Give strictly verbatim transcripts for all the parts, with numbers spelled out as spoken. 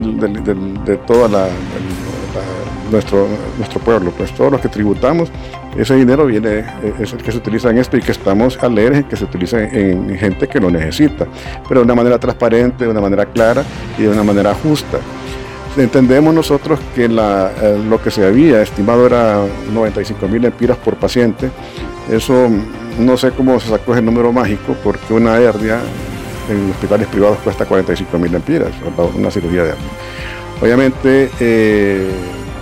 de, de, de todo la, la, nuestro, nuestro pueblo, pues todos los que tributamos, ese dinero viene, es el que se utiliza en esto y que estamos alegres que se utilice en gente que lo necesita, pero de una manera transparente, de una manera clara y de una manera justa. Entendemos nosotros que la, lo que se había estimado era noventa y cinco mil empiras por paciente. Eso no sé cómo se sacó ese número mágico, porque una hernia en hospitales privados cuesta cuarenta y cinco mil empiras, una cirugía de hernia. Obviamente, eh,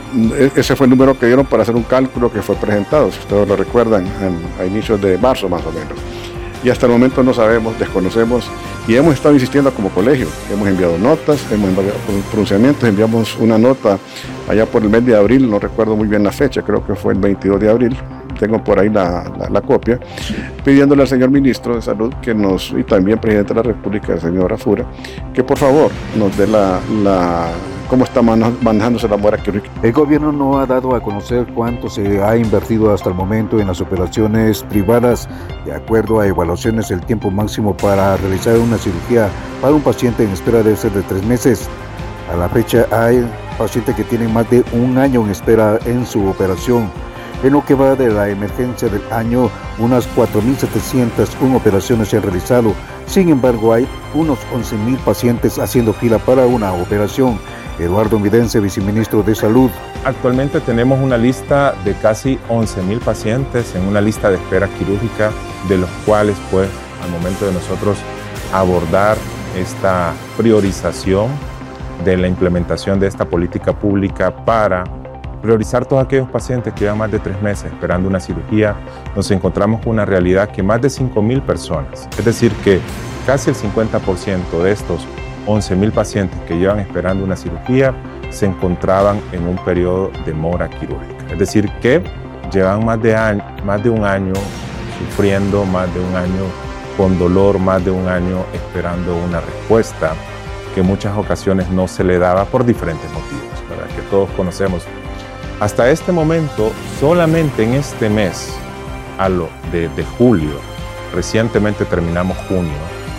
ese fue el número que dieron para hacer un cálculo que fue presentado, si ustedes lo recuerdan, a inicios de marzo más o menos. Y hasta el momento no sabemos, desconocemos, y hemos estado insistiendo como colegio. Hemos enviado notas, hemos enviado pronunciamientos, enviamos una nota allá por el mes de abril, no recuerdo muy bien la fecha, creo que fue el veintidós de abril, tengo por ahí la, la, la copia, pidiéndole al señor ministro de Salud que nos, y también presidente de la República, el señor Afura, que por favor nos dé la, la cómo está manejándose la mora quirúrgica. El gobierno no ha dado a conocer cuánto se ha invertido hasta el momento en las operaciones privadas. De acuerdo a evaluaciones, el tiempo máximo para realizar una cirugía para un paciente en espera debe ser de tres meses. A la fecha hay pacientes que tienen más de un año en espera en su operación. En lo que va de la emergencia del año, unas cuatro mil setecientas una operaciones se han realizado. Sin embargo, hay unos once mil pacientes haciendo fila para una operación. Eduardo Midense, viceministro de Salud. Actualmente tenemos una lista de casi once mil pacientes en una lista de espera quirúrgica, de los cuales, pues, al momento de nosotros abordar esta priorización de la implementación de esta política pública para priorizar todos aquellos pacientes que llevan más de tres meses esperando una cirugía, nos encontramos con una realidad que más de cinco mil personas, es decir, que casi el cincuenta por ciento de estos once mil pacientes que llevan esperando una cirugía se encontraban en un periodo de mora quirúrgica. Es decir, que llevan más de, año, más de un año sufriendo, más de un año con dolor, más de un año esperando una respuesta que en muchas ocasiones no se le daba por diferentes motivos, ¿verdad? Que todos conocemos. Hasta este momento, solamente en este mes, a lo de, de julio, recientemente terminamos junio,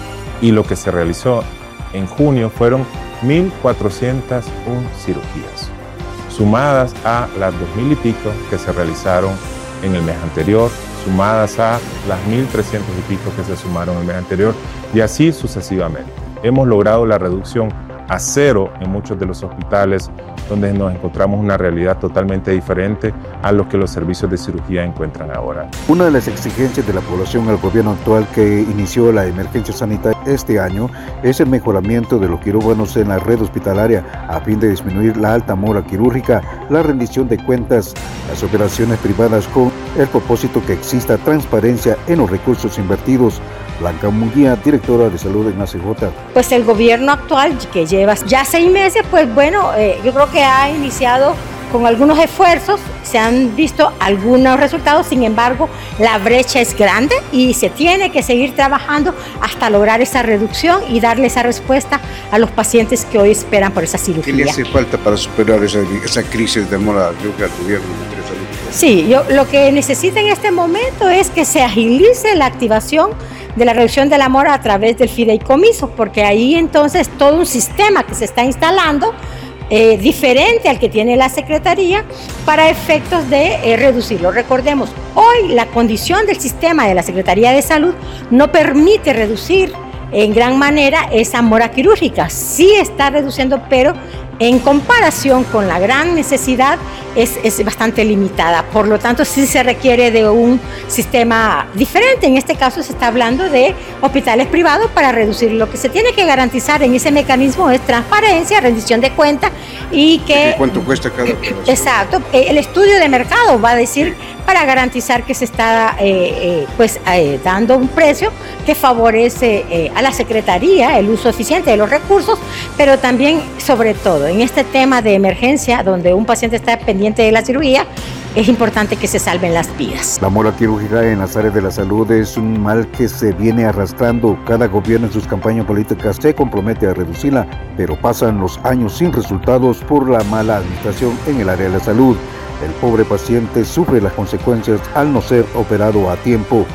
y lo que se realizó en junio fueron mil cuatrocientas una cirugías, sumadas a las dos mil y pico que se realizaron en el mes anterior, sumadas a las mil trescientas y pico que se sumaron el mes anterior, y así sucesivamente. Hemos logrado la reducción a cero en muchos de los hospitales, donde nos encontramos una realidad totalmente diferente a lo que los servicios de cirugía encuentran ahora. Una de las exigencias de la población al gobierno actual que inició la emergencia sanitaria este año es el mejoramiento de los quirófanos en la red hospitalaria a fin de disminuir la alta mora quirúrgica, la rendición de cuentas, las operaciones privadas con el propósito que exista transparencia en los recursos invertidos. Blanca Munguía, directora de salud en A C J. Pues el gobierno actual, que lleva ya seis meses, pues bueno, eh, yo creo que ha iniciado con algunos esfuerzos, se han visto algunos resultados, sin embargo, la brecha es grande y se tiene que seguir trabajando hasta lograr esa reducción y darle esa respuesta a los pacientes que hoy esperan por esa cirugía. ¿Qué le hace falta para superar esa, esa crisis de mora quirúrgica al gobierno de salud? Sí, yo, lo que necesita en este momento es que se agilice la activación de la reducción de la mora a través del fideicomiso, porque ahí entonces todo un sistema que se está instalando eh, diferente al que tiene la Secretaría para efectos de eh, reducirlo. Recordemos, hoy la condición del sistema de la Secretaría de Salud no permite reducir en gran manera esa mora quirúrgica. Sí está reduciendo, pero en comparación con la gran necesidad es, es bastante limitada. Por lo tanto, sí se requiere de un sistema diferente. En este caso se está hablando de hospitales privados para reducir. Lo que se tiene que garantizar en ese mecanismo es transparencia, rendición de cuentas y que... ¿Cuánto cuesta cada operación? Exacto. El estudio de mercado va a decir para garantizar que se está eh, eh, pues, eh, dando un precio que favorece eh, a la Secretaría el uso eficiente de los recursos, pero también, sobre todo, en este tema de emergencia, donde un paciente está pendiente de la cirugía, es importante que se salven las vidas. La mora quirúrgica en las áreas de la salud es un mal que se viene arrastrando. Cada gobierno en sus campañas políticas se compromete a reducirla, pero pasan los años sin resultados por la mala administración en el área de la salud. El pobre paciente sufre las consecuencias al no ser operado a tiempo.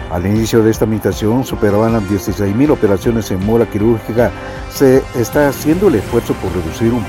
Al inicio de esta administración superaban las dieciséis mil operaciones en mora quirúrgica. Se está haciendo el esfuerzo por reducir un